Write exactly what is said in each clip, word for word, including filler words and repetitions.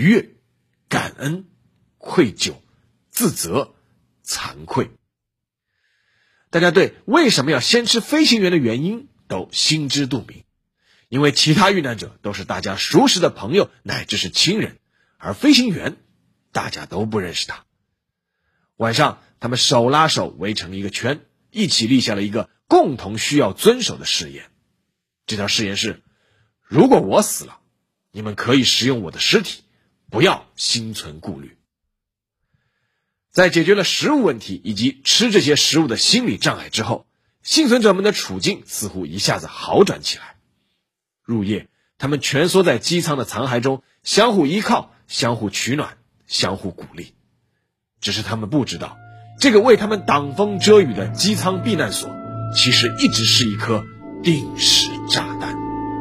悦、感恩、愧疚、自责、惭愧。大家对为什么要先吃飞行员的原因都心知肚明，因为其他遇难者都是大家熟识的朋友乃至是亲人，而飞行员大家都不认识他。晚上他们手拉手围成一个圈，一起立下了一个共同需要遵守的誓言。这条誓言是：如果我死了，你们可以食用我的尸体，不要心存顾虑。在解决了食物问题以及吃这些食物的心理障碍之后，幸存者们的处境似乎一下子好转起来。入夜，他们蜷缩在机舱的残骸中，相互依靠，相互取暖，相互鼓励。只是他们不知道，这个为他们挡风遮雨的机舱避难所，其实一直是一颗定时炸弹。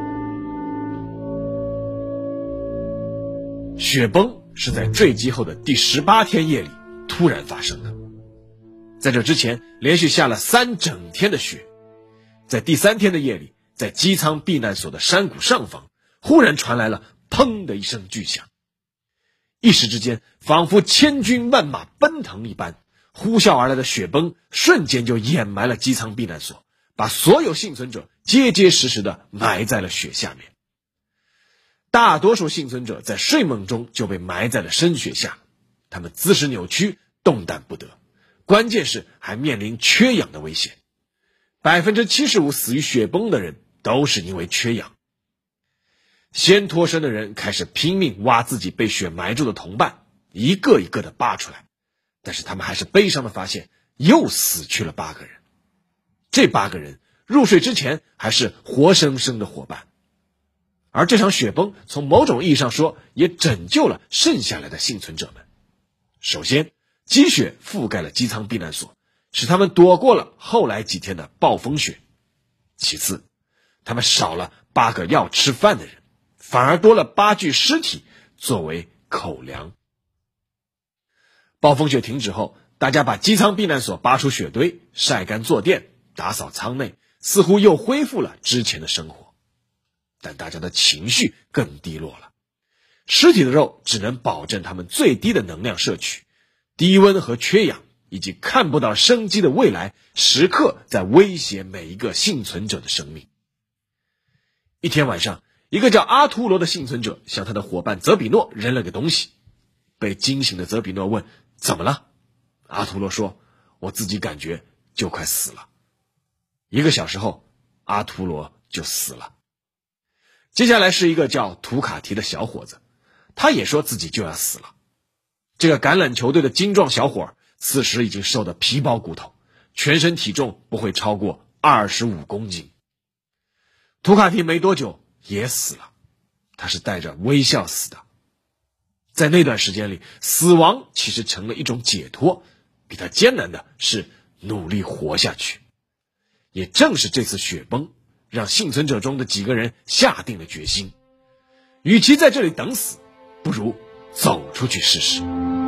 雪崩是在坠机后的第十八天夜里突然发生的。在这之前，连续下了三整天的雪。在第三天的夜里，在机舱避难所的山谷上方，忽然传来了砰的一声巨响。一时之间，仿佛千军万马奔腾一般，呼啸而来的雪崩瞬间就掩埋了机舱避难所，把所有幸存者结结实实地埋在了雪下面。大多数幸存者在睡梦中就被埋在了深雪下，他们姿势扭曲，动弹不得，关键是还面临缺氧的危险。百分之七十五死于雪崩的人都是因为缺氧。先脱身的人开始拼命挖自己被雪埋住的同伴，一个一个的扒出来，但是他们还是悲伤的发现，又死去了八个人。这八个人入睡之前还是活生生的伙伴。而这场雪崩从某种意义上说，也拯救了剩下来的幸存者们。首先，积雪覆盖了机舱避难所，使他们躲过了后来几天的暴风雪。其次，他们少了八个要吃饭的人，反而多了八具尸体作为口粮。暴风雪停止后，大家把机舱避难所扒出雪堆，晒干坐垫，打扫舱内，似乎又恢复了之前的生活。但大家的情绪更低落了。尸体的肉只能保证他们最低的能量摄取，低温和缺氧以及看不到生机的未来，时刻在威胁每一个幸存者的生命。一天晚上，一个叫阿图罗的幸存者向他的伙伴泽比诺扔了个东西。被惊醒的泽比诺问：怎么了？阿图罗说：我自己感觉就快死了。一个小时后，阿图罗就死了。接下来是一个叫图卡提的小伙子，他也说自己就要死了。这个橄榄球队的精壮小伙儿此时已经瘦得皮包骨头，全身体重不会超过二十五公斤。图卡提没多久也死了，他是带着微笑死的。在那段时间里，死亡其实成了一种解脱，比他艰难的是努力活下去。也正是这次雪崩，让幸存者中的几个人下定了决心，与其在这里等死，不如走出去试试。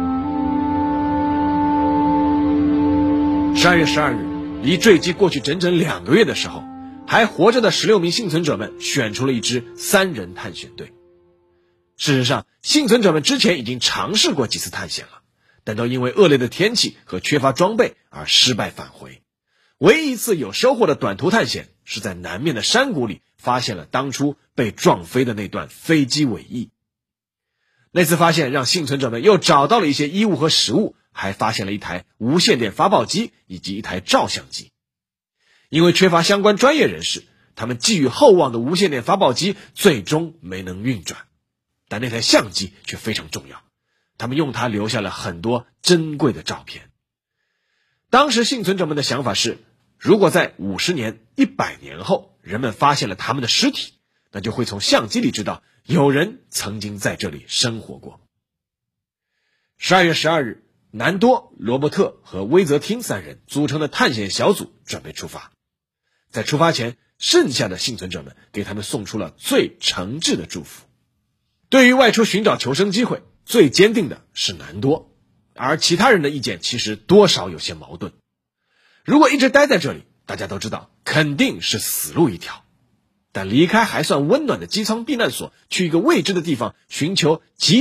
十二月十二日，离坠机过去整整两个月的时候，还活着的十六名幸存者们选出了一支三人探险队。事实上，幸存者们之前已经尝试过几次探险了，但都因为恶劣的天气和缺乏装备而失败返回。唯一一次有收获的短途探险，是在南面的山谷里发现了当初被撞飞的那段飞机尾翼。那次发现让幸存者们又找到了一些衣物和食物，还发现了一台无线电发报机以及一台照相机。因为缺乏相关专业人士，他们寄予厚望的无线电发报机最终没能运转，但那台相机却非常重要，他们用它留下了很多珍贵的照片。当时幸存者们的想法是，如果在五十年、一百年后，人们发现了他们的尸体，那就会从相机里知道有人曾经在这里生活过。十二月十二日，南多、罗伯特和威泽汀三人组成的探险小组准备出发。在出发前，剩下的幸存者们给他们送出了最诚挚的祝福。对于外出寻找求生机会，最坚定的是南多，而其他人的意见其实多少有些矛盾。如果一直待在这里，大家都知道肯定是死路一条，但离开还算温暖的机舱避难所，去一个未知的地方寻求极